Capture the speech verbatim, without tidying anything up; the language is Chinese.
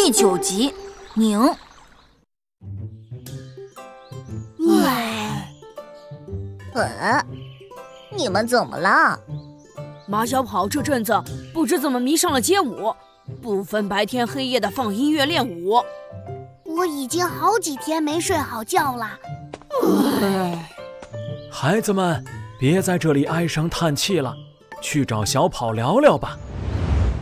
第九集，宁。 唉， 呃，你们怎么了？ 马小跑这阵子不知怎么迷上了街舞，不分白天黑夜的放音乐练舞。 我已经好几天没睡好觉了。 唉， 孩子们，别在这里唉声叹气了，去找小跑聊聊吧。